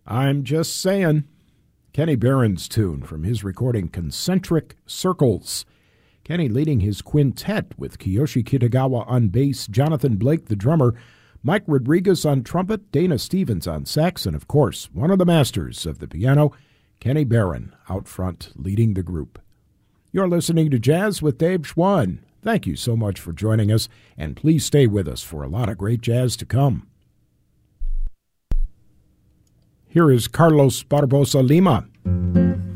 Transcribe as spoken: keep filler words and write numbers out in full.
I'm just saying. Kenny Barron's tune from his recording Concentric Circles. Kenny leading his quintet with Kiyoshi Kitagawa on bass, Jonathan Blake the drummer, Mike Rodriguez on trumpet, Dana Stevens on sax, and of course, one of the masters of the piano, Kenny Barron, out front leading the group. You're listening to Jazz with Dave Schwann. Thank you so much for joining us, and please stay with us for a lot of great jazz to come. Here is Carlos Barbosa Lima.